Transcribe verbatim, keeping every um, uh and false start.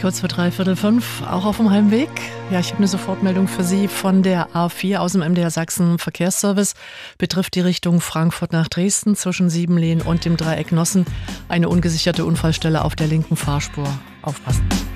kurz vor dreiviertel fünf, auch auf dem Heimweg. Ja, ich habe eine Sofortmeldung für Sie von der A vier aus dem M D R Sachsen Verkehrsservice. Betrifft die Richtung Frankfurt nach Dresden zwischen Siebenlehen und dem Dreieck Nossen. Eine ungesicherte Unfallstelle auf der linken Fahrspur. Aufpassen.